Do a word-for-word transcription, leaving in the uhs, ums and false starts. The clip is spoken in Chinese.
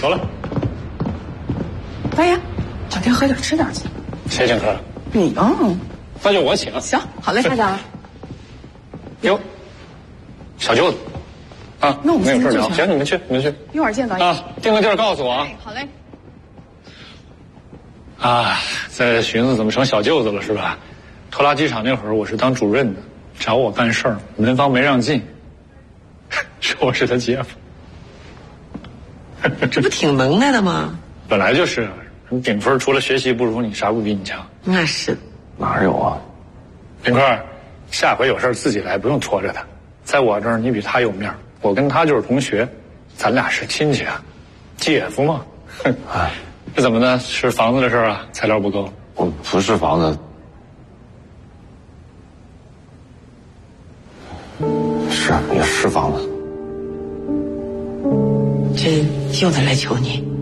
走了。 大爷，找天喝点吃点去。 谁请客？ 你啊。 那就我请。 行，好嘞，台长。 哟，小舅子。啊， 那我们没有事聊。 先去行，你们去，你们去。 一会儿见，导演。 啊，定个地儿告诉我啊。 好嘞。 啊，在寻思怎么成小舅子了是吧？拖拉机厂那会儿我是当主任的，找我办事儿，门方没让进，说我是他姐夫。 这不挺能耐的吗？ 本来就是，顶分除了学习不如你，啥不比你强？ 那是。 哪有啊？ 冰块，下回有事自己来，不用拖着他。在我这儿你比他有面，我跟他就是同学，咱俩是亲戚啊，姐夫嘛。哼，哎，这怎么的？是房子的事儿啊？材料不够？ 我不是房子。是，也是房子。 这又得来求你。